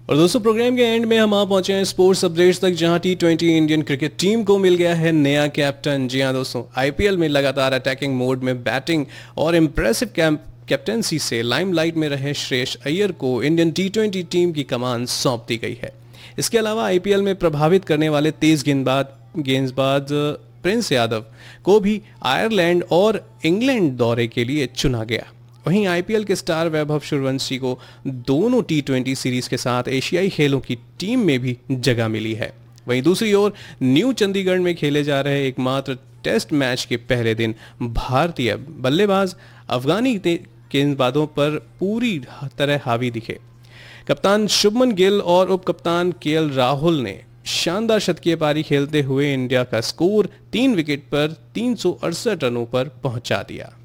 और दोस्तों प्रोग्राम के एंड में हम आ पहुंचे हैं स्पोर्ट्स अपडेट्स तक, जहां टी20 इंडियन क्रिकेट टीम को मिल गया है नया कैप्टन। जी हां दोस्तों, आईपीएल में लगातार अटैकिंग मोड में बैटिंग और इम्प्रेसिव कैप्टनसी से लाइमलाइट में रहे श्रेयस अय्यर को इंडियन टी20 टीम की कमान सौंप दी गई है। इसके अलावा आईपीएल में प्रभावित करने वाले तेज गेंदबाज प्रिंस यादव को भी आयरलैंड और इंग्लैंड दौरे के लिए चुना गया। वहीं आईपीएल के स्टार वैभव सूर्यवंशी को दोनों टी20 सीरीज के साथ एशियाई खेलों की टीम में भी जगह मिली है। वहीं दूसरी ओर न्यू चंडीगढ़ में खेले जा रहे एकमात्र टेस्ट मैच के पहले दिन भारतीय बल्लेबाज अफगानी गेंदबाजों पर पूरी तरह हावी दिखे। कप्तान शुभमन गिल और उप कप्तान केएल राहुल ने शानदार शतकीय पारी खेलते हुए इंडिया का स्कोर 3 विकेट पर 368 रनों पर पहुंचा दिया।